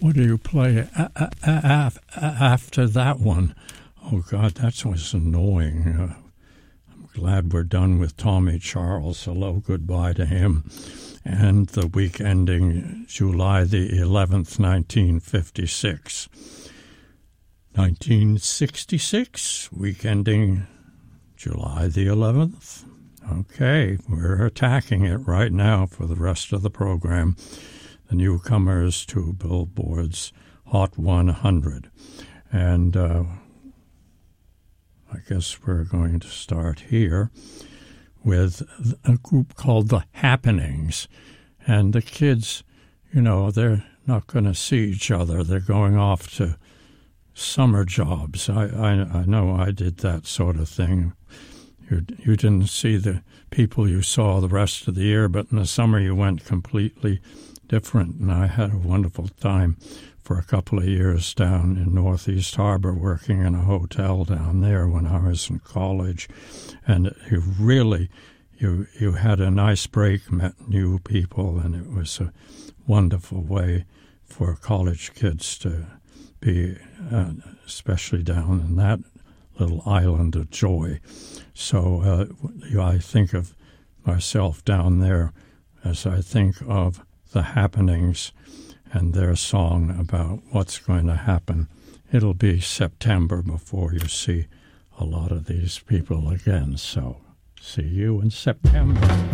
What do you play after that one? Oh, God, that was annoying. I'm glad we're done with Tommy Charles. Hello, goodbye to him. And the week ending July the 11th, 1956. 1966, week ending July the 11th. Okay, we're attacking it right now for the rest of the program. The newcomers to Billboard's Hot 100. And I guess we're going to start here with a group called The Happenings. And the kids, you know, they're not going to see each other. They're going off to summer jobs. I know I did that sort of thing. You didn't see the people you saw the rest of the year, but in the summer you went completely different. And I had a wonderful time for a couple of years down in Northeast Harbor working in a hotel down there when I was in college. And you had a nice break, met new people, and it was a wonderful way for college kids to be, especially down in that little island of joy. So I think of myself down there as I think of The Happenings and their song about what's going to happen. It'll be September before you see a lot of these people again. So see you in September.